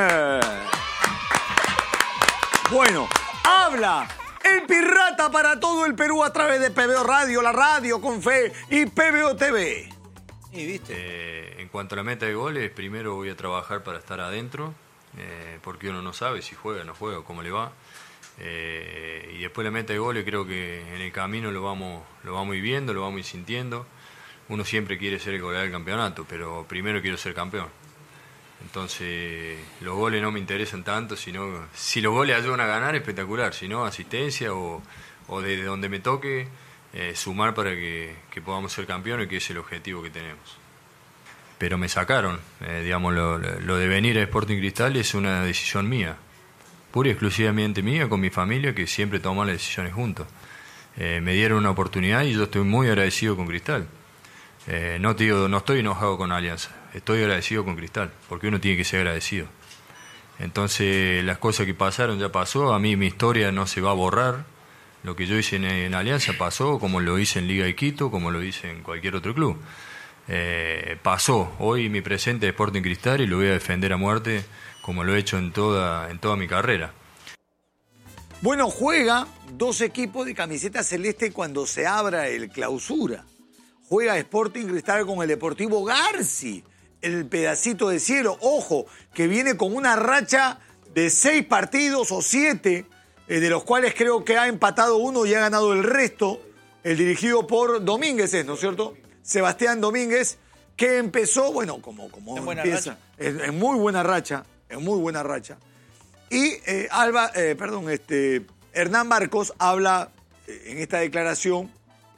C: Bueno, habla el Pirrata para todo el Perú a través de P B O Radio, la radio con fe y P B O T V.
A: Y viste.
E: Eh, en cuanto a la meta de goles, primero voy a trabajar para estar adentro, eh, porque uno no sabe si juega o no juega, cómo le va. Eh, y después la meta de goles creo que en el camino lo vamos, lo vamos a ir viendo, lo vamos a ir sintiendo. Uno siempre quiere ser el goleador del campeonato, pero primero quiero ser campeón. Entonces los goles no me interesan tanto, sino si los goles ayudan a ganar, espectacular. Si no, asistencia o, o desde donde me toque, eh, sumar para que, que podamos ser campeones, que es el objetivo que tenemos. Pero me sacaron, eh, digamos, lo, lo de venir a Sporting Cristal es una decisión mía, pura y exclusivamente mía, con mi familia, que siempre toma las decisiones juntos. Eh, me dieron una oportunidad y yo estoy muy agradecido con Cristal. Eh, no, te digo, no estoy enojado con Alianza, estoy agradecido con Cristal, porque uno tiene que ser agradecido. Entonces, las cosas que pasaron ya pasó, a mí mi historia no se va a borrar. Lo que yo hice en, en Alianza pasó, como lo hice en Liga de Quito, como lo hice en cualquier otro club. Eh, pasó, hoy mi presente es Sporting Cristal y lo voy a defender a muerte, como lo he hecho en toda, en toda mi carrera.
C: Bueno, juega dos equipos de camiseta celeste cuando se abra el clausura. Juega Sporting Cristal con el Deportivo Garci, el pedacito de cielo. Ojo, que viene con una racha de seis partidos o siete, eh, de los cuales creo que ha empatado uno y ha ganado el resto. El dirigido por Domínguez, ¿es, no es cierto? Sebastián Domínguez, que empezó, bueno, como, como
A: En buena
C: empieza,
A: racha.
C: en, en muy buena racha, en muy buena racha. Y eh, Alba, eh, perdón, este, Hernán Marcos habla eh, en esta declaración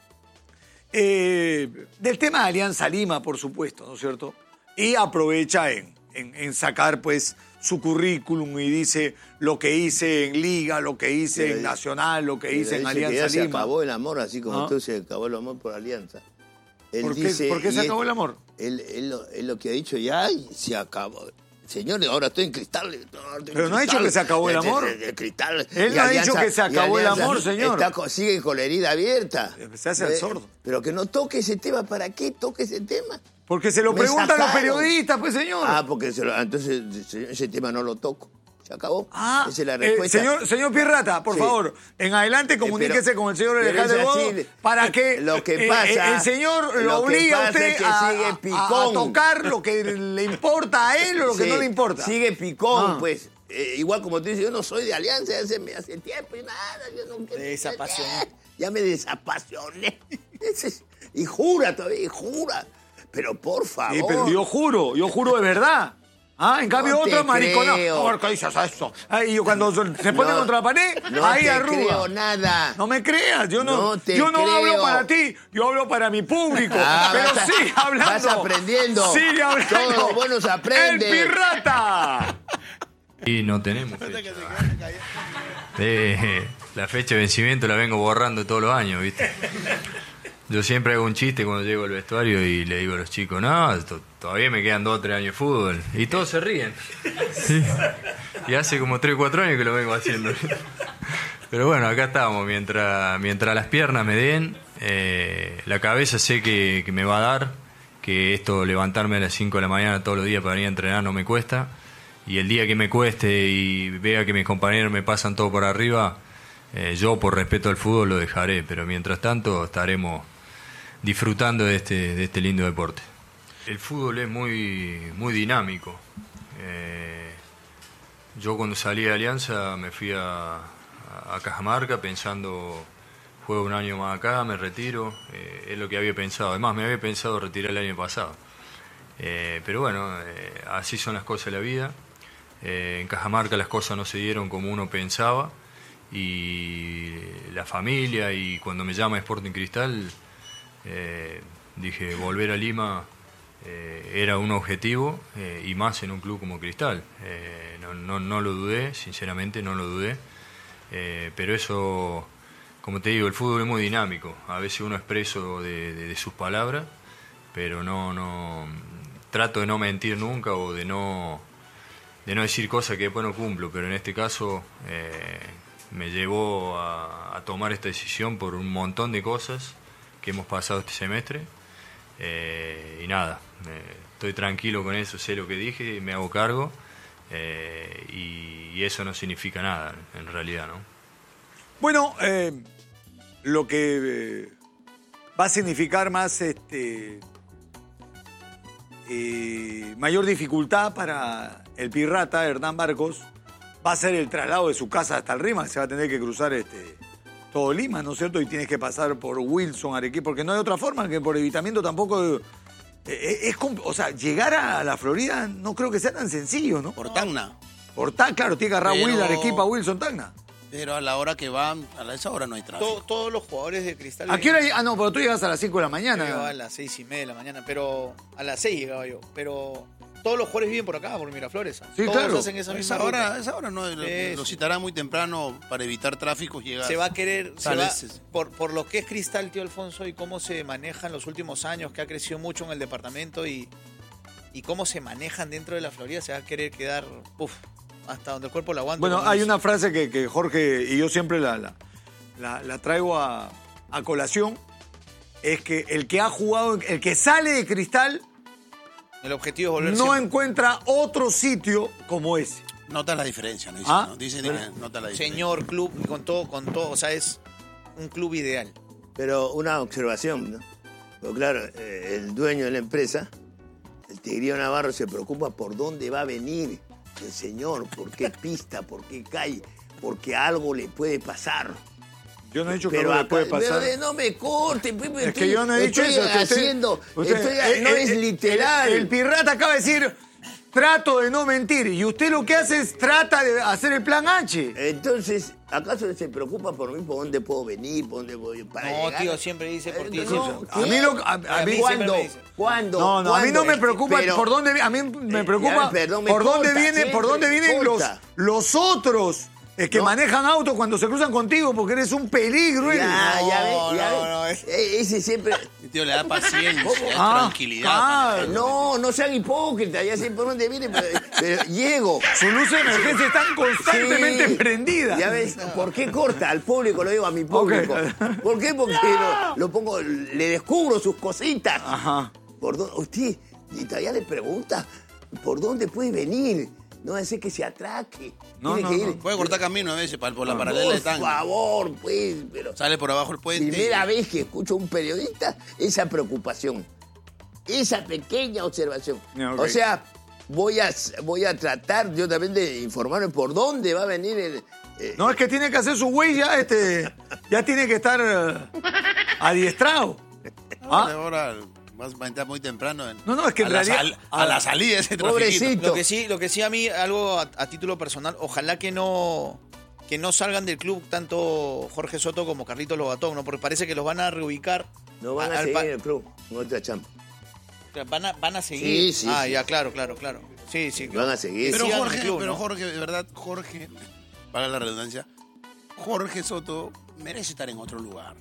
C: eh, del tema de Alianza Lima, por supuesto, ¿no es cierto? Y aprovecha en, en, en sacar, pues, su currículum y dice lo que hice en Liga, lo que hice
B: Pero
C: en
B: dice-
C: Nacional, lo que
B: Pero
C: hice en
B: dice que
C: Alianza
B: ya se
C: Lima.
B: acabó el amor, así como
C: ¿Ah?
B: tú se acabó el amor por Alianza. Él
C: ¿Por qué-
B: dice,
C: por qué se
B: y
C: acabó
B: él-
C: el amor?
B: Él, él lo, él lo que ha dicho ya, y se acabó. Señor, ahora estoy en Cristal. no, estoy en
C: Pero no ha
B: Cristal.
C: dicho que se acabó el
B: Eh,
C: amor.
B: eh, eh, Cristal.
C: Él
B: Y
C: no ha dicho que se
B: y
C: acabó el
B: Alianza
C: amor, señor.
B: está con- sigue con la herida abierta.
C: Se hace el
B: Eh,
C: sordo.
B: Pero que no toque ese tema. ¿Para qué toque ese tema?
C: Porque se lo
B: Me
C: preguntan los
B: sacaron.
C: periodistas, pues, señor.
B: Ah, porque se lo- entonces ese, ese tema no lo toco. Se acabó.
C: Ah,
B: Esa es la
C: eh,
B: respuesta.
C: señor, señor Pirrata, por
B: Sí.
C: favor, en adelante comuníquese
B: pero-
C: con el señor
B: pero
C: Alejandro
B: es así,
C: Godo para que
B: lo que
C: eh,
B: pasa-
C: eh, el señor lo,
B: lo que
C: obliga a
B: pasa
C: usted
B: es que
C: a,
B: sigue
C: a- a-
B: picón.
C: a tocar lo que le importa a él o lo que
B: Sí,
C: no le importa.
B: Sigue picón,
C: Ah.
B: pues. Eh, igual como tú dices, yo no soy de Alianza hace, hace tiempo y nada. Yo no quiero-
A: Desapasionó.
B: Ya me desapasioné. Ese es- y jura todavía, y jura. Pero por favor.
C: Sí, pero yo juro, yo juro de verdad. Ah, en cambio
B: No te
C: otro maricona.
B: creo.
C: ¿Por qué dices eso? Ah, y yo cuando se pone
B: No,
C: contra la pared,
B: no
C: ahí
B: te
C: arruga.
B: creo nada.
C: No me creas, yo no,
B: No te
C: yo no
B: creo.
C: hablo para ti, yo hablo para mi público.
B: Ah,
C: pero
B: vas a-
C: sigue hablando.
B: vas aprendiendo.
C: Sigue hablando.
B: Todos los buenos aprenden.
C: ¡El Pirrata!
E: Y no tenemos fecha. Eh, la fecha de vencimiento la vengo borrando todos los años, ¿viste? Yo siempre hago un chiste cuando llego al vestuario y le digo a los chicos, no, to- todavía me quedan dos o tres años de fútbol. Y todos se ríen. Sí. Y hace como tres o cuatro años que lo vengo haciendo. Pero bueno, acá estamos. Mientras, mientras las piernas me den, eh, la cabeza sé que, que me va a dar, que esto levantarme a las cinco de la mañana todos los días para ir a entrenar no me cuesta. Y el día que me cueste y vea que mis compañeros me pasan todo por arriba, eh, yo por respeto al fútbol lo dejaré. Pero mientras tanto estaremos disfrutando de este, de este lindo deporte. El fútbol es muy, muy dinámico. Eh, yo cuando salí de Alianza me fui a, a Cajamarca pensando, juego un año más acá, me retiro, eh, es lo que había pensado. Además me había pensado retirar el año pasado. Eh, pero bueno, eh, así son las cosas de la vida. Eh, en Cajamarca las cosas no se dieron como uno pensaba y la familia, y cuando me llama Sporting Cristal, eh, dije volver a Lima eh, era un objetivo, eh, y más en un club como Cristal. Eh, no, no, no lo dudé, sinceramente no lo dudé, eh, pero eso, como te digo, el fútbol es muy dinámico. A veces uno es preso de, de, de sus palabras, pero no, no trato de no mentir nunca o de no de no decir cosas que después no cumplo, pero en este caso eh, me llevó a, a tomar esta decisión por un montón de cosas que hemos pasado este semestre, eh, y nada, eh, estoy tranquilo con eso, sé lo que dije, me hago cargo, eh, y, y eso no significa nada en realidad, ¿no?
C: Bueno, eh, lo que eh, va a significar más este eh, mayor dificultad para el Pirrata, Hernán Barcos, va a ser el traslado de su casa hasta el Rímac. Se va a tener que cruzar este todo Lima, ¿no es cierto? Y tienes que pasar por Wilson, Arequipa, porque no hay otra forma que por evitamiento tampoco... Eh, es, o sea, llegar a la Florida no creo que sea tan sencillo, ¿no?
D: Por Tacna.
C: Por Tacna, claro, tiene que agarrar
D: Pero-
C: Will, Arequipa, Wilson, Tacna.
D: Pero a la hora que van, a esa hora no hay tráfico.
A: To- todos los jugadores de Cristal...
C: ¿A qué hora? Ah, no, pero tú llegas a las cinco de la
A: Yo
C: mañana.
A: llegaba a las seis y media de la mañana, pero a las seis llegaba yo. Pero todos los jugadores viven por acá, por Miraflores.
C: Sí,
A: todos
C: claro.
A: hacen esa
D: A
A: misma
D: esa hora,
A: ruta.
D: a esa hora no, lo,
A: Sí,
D: lo
A: sí.
D: citará muy temprano para evitar tráfico. Llega,
A: Se va a querer, se
D: Sale
A: va-
D: ese-
A: por, por lo que es Cristal, tío Alfonso, y cómo se maneja en los últimos años, que ha crecido mucho en el departamento y, y cómo se manejan dentro de la Florida, se va a querer quedar, uf, hasta donde el cuerpo lo aguante.
C: Bueno,
A: como
C: hay
A: dice.
C: una frase que, que Jorge y yo siempre la, la, la, la traigo a, a colación, es que el que ha jugado, el que sale de Cristal
A: El objetivo es volver
C: no
A: siempre.
C: encuentra otro sitio como ese.
D: Nota la diferencia, ¿no? Dicen,
C: Ah,
D: ¿no? Dicen,
C: bueno.
D: eh, nota la diferencia.
A: Señor club, con todo, con todo, o sea, es un club ideal.
B: Pero una observación, ¿no? Pero claro, eh, el dueño de la empresa, el Tigrillo Navarro, se preocupa por dónde va a venir el señor, por qué pista, por qué calle, porque algo le puede pasar.
C: Yo no he dicho que
B: Pero
C: no le
B: acá-
C: puede pasar.
B: pero, eh, no me corte, Pepe.
C: Es que yo no he dicho
B: estoy
C: eso. es que usted-
B: haciendo,
C: usted-
B: estoy-
C: eh,
B: no
C: eh,
B: es
C: eh,
B: literal.
C: El, el Pirrata acaba de decir, trato de no mentir. Y usted lo que hace es trata de hacer el plan H.
B: Entonces, ¿acaso se preocupa por mí, por dónde puedo venir, por dónde voy para
A: No,
B: llegar?
A: tío, siempre dice por
B: Eh,
A: ti.
B: no,
A: Simpson.
C: A mí, lo, a, a
A: A
C: mí
A: mí
B: ¿Cuándo?
A: siempre me dice.
B: ¿Cuándo?
C: No, no, a mí no me
B: ¿Cuándo?
C: preocupa
B: Pero-
C: por dónde, a mí me
B: Eh,
C: preocupa
B: ya, perdón, me
C: por dónde
B: corta,
C: viene, por
B: siempre
C: dónde
B: me
C: vienen los,
B: corta.
C: los otros eh, que
B: No.
C: manejan autos cuando se cruzan contigo porque eres un peligro. eres.
B: Ya, ya ves,
A: No,
B: ya
A: no,
B: ves.
A: no, es-
B: Eh, Ese siempre...
D: Mi tío le da paciencia,
C: Ah,
D: tranquilidad.
C: ah,
D: para-
B: No, no sean hipócritas, ya sé por dónde viene, pero, pero llego.
C: Sus luces de emergencia están constantemente
B: Sí.
C: prendidas.
B: Ya ves, ¿por qué corta? Al público, lo digo a mi público.
C: Ok.
B: ¿Por qué? Porque lo, lo pongo, le descubro sus cositas.
C: Ajá.
B: ¿Por dónde? Usted, y todavía le pregunta, ¿por dónde puede venir? No hace que se atraque.
C: No,
B: Tiene
C: no,
B: que
C: no.
B: ir.
D: Puede cortar camino a veces para, por la paralela
B: Por
D: de Tacna.
B: favor, pues, pero...
D: Sale por abajo el puente.
B: Primera
D: y-
B: vez que escucho a un periodista esa preocupación, esa pequeña observación.
C: Ya, ok.
B: O sea, voy a, voy a tratar yo también de informarme por dónde va a venir el... eh,
C: No, es que tiene que hacer su güey ya, este, ya tiene que estar eh, adiestrado.
D: Ahora,
C: ¿Ah?
D: ahora vas a entrar muy temprano. en-
C: No, no, es que
D: a
C: en
D: la
C: realidad-
D: sal- a la salida de ese trafiquito.
B: Pobrecito.
A: Lo que sí, lo que sí a mí, algo a, a título personal, ojalá que no que no salgan del club tanto Jorge Soto como Carlitos Lobatón, ¿no? Porque parece que los van a reubicar.
B: no van a,
A: al
B: seguir
A: pa-
B: en el club, en otra chamba.
A: Van a, van a seguir.
B: Sí, sí,
A: ah,
B: sí.
A: ya, claro, claro, claro. Sí, sí.
B: Van a seguir.
A: Que
D: Pero
A: sigan en
D: Jorge,
A: el club,
D: pero
A: ¿no?
D: Jorge, de verdad, Jorge, para la redundancia, Jorge Soto merece estar en otro lugar.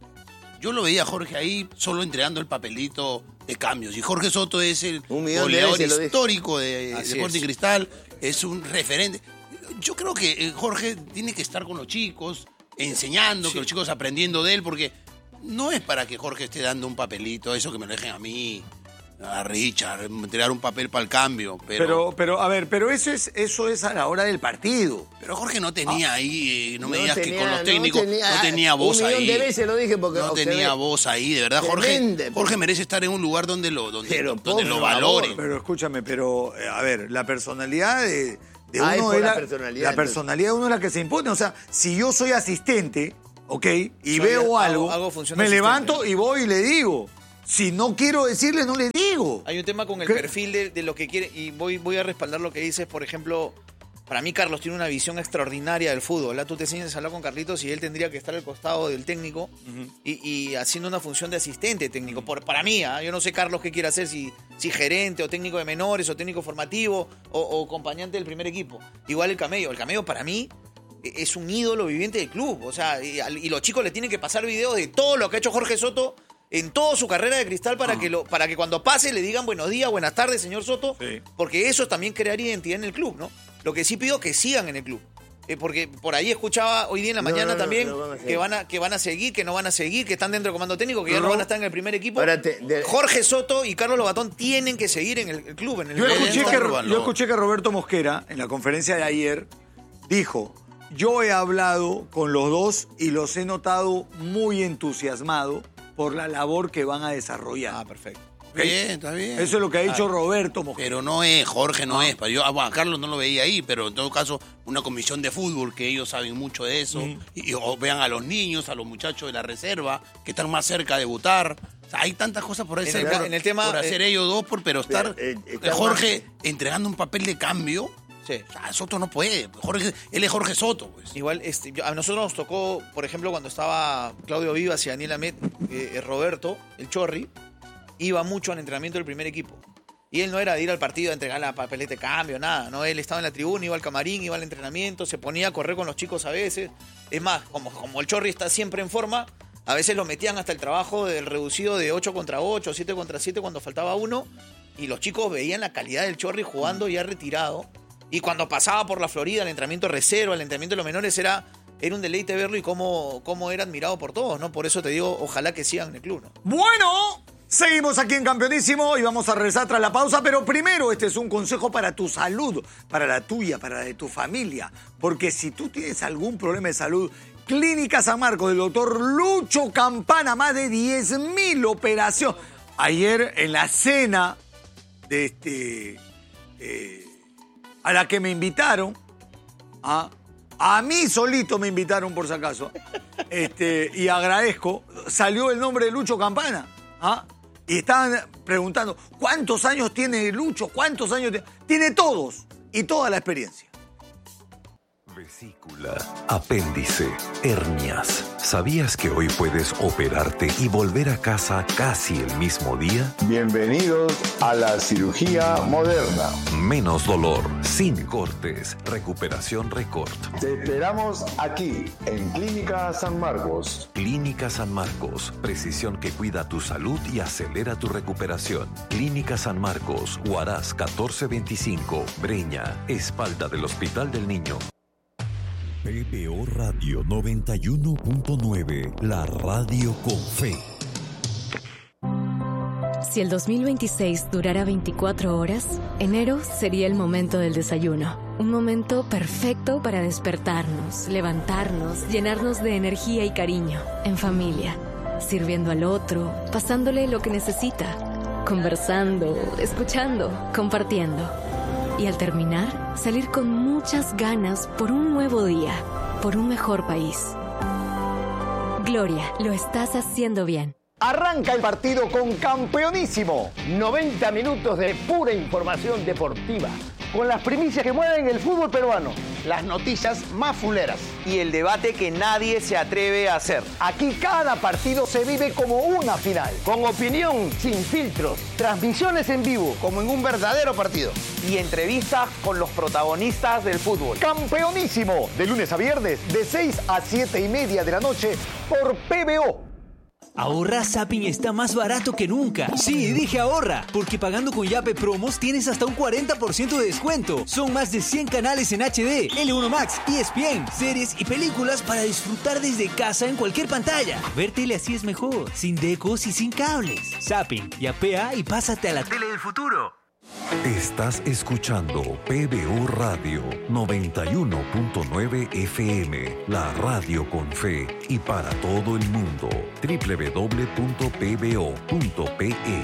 D: Yo lo veía a Jorge ahí solo entregando el papelito de cambios. Y Jorge Soto es el goleador histórico de Deportes Cristal, es un referente. Yo creo que Jorge tiene que estar con los chicos, enseñando, sí. que los chicos aprendiendo de él, porque no es para que Jorge esté dando un papelito, eso que me lo dejen a mí, a Richard, entregar un papel para el cambio. Pero,
C: pero, pero a ver, pero eso es, eso es a la hora del partido.
D: Pero Jorge no tenía ah. ahí, eh, no me
B: no
D: digas
B: tenía,
D: que con los técnicos no tenía,
B: no
D: tenía voz
B: un
D: ahí.
B: Un millón de veces lo dije porque
D: no tenía voz ahí, de verdad. Jorge, Jorge merece estar en un lugar donde lo, donde,
B: pero,
D: donde lo valoren.
C: Pero escúchame, pero a ver, la personalidad de, de
B: ah,
C: uno
B: es
C: es la,
B: la personalidad,
C: la personalidad de uno es la que se impone. O sea, si yo soy asistente, ¿ok? Y
A: soy,
C: veo
A: hago,
C: algo,
A: hago
C: me
A: asistente.
C: levanto y voy y le digo. Si no quiero decirle, no le digo.
A: Hay un tema con el
C: ¿Qué?
A: perfil de, de lo que quiere, y voy, voy a respaldar lo que dices. Por ejemplo, para mí Carlos tiene una visión extraordinaria del fútbol. ¿La? Tú te enseñas a hablar con Carlitos y él tendría que estar al costado del técnico uh-huh. y, y haciendo una función de asistente técnico. Por, para mí, ¿eh? Yo no sé Carlos qué quiere hacer, si, si gerente o técnico de menores o técnico formativo o, o acompañante del primer equipo. Igual el Camello. El Camello para mí es un ídolo viviente del club. O sea, y, y los chicos le tienen que pasar videos de todo lo que ha hecho Jorge Soto en toda su carrera de Cristal para, ah. que lo, para que cuando pase le digan buenos días, buenas tardes, señor Soto, sí. porque eso también crearía identidad en el club, ¿no? Lo que sí pido que sigan en el club. Eh, porque por ahí escuchaba hoy día en la no, mañana no, no, también no van que, van a, que van a seguir, que no van a seguir, que están dentro del comando técnico, que ya no van a estar en el primer equipo. Espérate, de... Jorge Soto y Carlos Lobatón tienen que seguir en el, el club. En el
C: yo, escuché que, yo escuché que Roberto Mosquera, en la conferencia de ayer, dijo: yo he hablado con los dos y los he notado muy entusiasmados por la labor que van a desarrollar.
A: Ah, perfecto.
D: ¿Okay? Bien, está bien.
C: Eso es lo que ha dicho ah, Roberto Mosquera.
D: Pero no es, Jorge no ah. es. Yo a Carlos no lo veía ahí, pero en todo caso, una comisión de fútbol, que ellos saben mucho de eso, mm. y, y o vean a los niños, a los muchachos de la reserva, que están más cerca de debutar. O sea, hay tantas cosas por hacer,
A: en el,
D: por,
A: en el tema,
D: por hacer
A: eh,
D: ellos dos, por, pero estar eh, eh, Jorge más... entregando un papel de cambio. Sí. O sea, Soto no puede. Jorge, él es Jorge Soto. Pues.
A: Igual, este, yo, a nosotros nos tocó, por ejemplo, cuando estaba Claudio Vivas y Daniel Amet, eh, Roberto, el Chorri, iba mucho al entrenamiento del primer equipo. Y él no era de ir al partido a entregar la papeleta de cambio, nada. No, él estaba en la tribuna, iba al camarín, iba al entrenamiento, se ponía a correr con los chicos a veces. Es más, como, como el Chorri está siempre en forma, a veces lo metían hasta el trabajo del reducido de ocho contra ocho, siete contra siete cuando faltaba uno. Y los chicos veían la calidad del Chorri jugando ya retirado. Y cuando pasaba por la Florida, el entrenamiento reserva, el entrenamiento de los menores, era, era un deleite verlo y cómo, cómo era admirado por todos, ¿no? Por eso te digo, ojalá que sigan en el club, ¿no?
C: Bueno, seguimos aquí en Campeonísimo y vamos a regresar tras la pausa, pero primero este es un consejo para tu salud, para la tuya, para la de tu familia. Porque si tú tienes algún problema de salud, Clínica San Marcos del doctor Lucho Campana, más de diez mil operaciones. Ayer en la cena de este... Eh, a la que me invitaron, ¿ah? A mí solito me invitaron por si acaso, este, y agradezco, salió el nombre de Lucho Campana, ¿ah? Y estaban preguntando, ¿cuántos años tiene Lucho? ¿Cuántos años tiene? Tiene todos y toda la experiencia.
F: Vesícula, apéndice, hernias. ¿Sabías que hoy puedes operarte y volver a casa casi el mismo día?
G: Bienvenidos a la cirugía moderna.
F: Menos dolor, sin cortes, recuperación récord.
G: Te esperamos aquí, en Clínica San Marcos.
F: Clínica San Marcos, precisión que cuida tu salud y acelera tu recuperación. Clínica San Marcos, Huaraz catorce veinticinco, Breña, espalda del Hospital del Niño.
H: P B O Radio noventa y uno punto nueve, la radio con fe.
I: Si el dos mil veintiséis durara veinticuatro horas, enero sería el momento del desayuno. Un momento perfecto para despertarnos, levantarnos, llenarnos de energía y cariño, en familia, sirviendo al otro, pasándole lo que necesita, conversando, escuchando, compartiendo. Y al terminar, salir con muchas ganas por un nuevo día, por un mejor país. Gloria, lo estás haciendo bien.
J: Arranca el partido con Campeonísimo.
B: noventa minutos de pura información deportiva,
J: con las primicias que mueven el fútbol peruano.
K: Las noticias más fuleras.
L: Y el debate que nadie se atreve a hacer.
J: Aquí cada partido se vive como una final.
K: Con opinión, sin filtros.
J: Transmisiones en vivo.
K: Como en un verdadero partido.
L: Y entrevistas con los protagonistas del fútbol.
J: Campeonísimo. De lunes a viernes, de seis a siete y media de la noche, por P B O.
M: Ahorra Zapping está más barato que nunca. Sí, dije ahorra, porque pagando con Yape Promos tienes hasta un cuarenta por ciento de descuento. Son más de cien canales en H D, L uno Max, E S P N, series y películas para disfrutar desde casa en cualquier pantalla. Ver tele así es mejor, sin decos y sin cables. Zapping, yapea y pásate a la tele del futuro.
F: Estás escuchando P B O Radio noventa y uno punto nueve F M, la radio con fe y para todo el mundo. doble u doble u doble u punto p b o punto p e.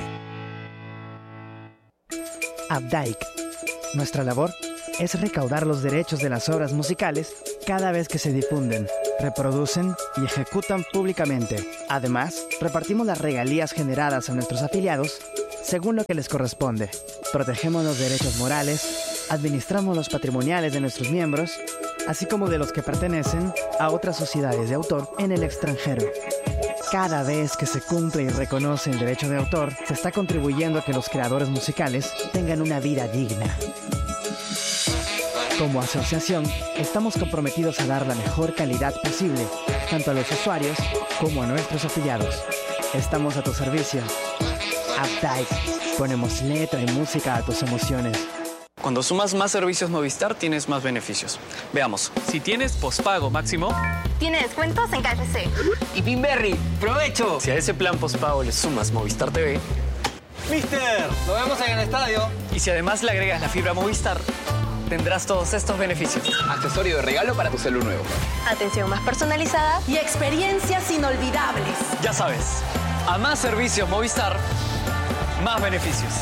N: Abdaik. Nuestra labor es recaudar los derechos de las obras musicales cada vez que se difunden, reproducen y ejecutan públicamente. Además, repartimos las regalías generadas a nuestros afiliados según lo que les corresponde. Protegemos los derechos morales, administramos los patrimoniales de nuestros miembros, así como de los que pertenecen a otras sociedades de autor en el extranjero. Cada vez que se cumple y reconoce el derecho de autor, se está contribuyendo a que los creadores musicales tengan una vida digna. Como asociación, estamos comprometidos a dar la mejor calidad posible, tanto a los usuarios como a nuestros afiliados. Estamos a tu servicio. Updike. Ponemos letra y música a tus emociones.
O: Cuando sumas más servicios Movistar, tienes más beneficios. Veamos. Si tienes pospago máximo,
P: tiene descuentos en K F C.
O: Y Pinberry, ¡provecho! Si a ese plan pospago le sumas Movistar T V,
Q: ¡Mister! ¡Nos vemos en el estadio!
O: Y si además le agregas la fibra Movistar, tendrás todos estos beneficios.
Q: Accesorio de regalo para tu celu nuevo.
P: Atención más personalizada y experiencias inolvidables.
O: Ya sabes, a más servicios Movistar, más beneficios.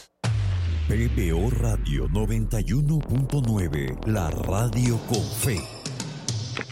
H: P B O Radio noventa y uno punto nueve, la radio con fe.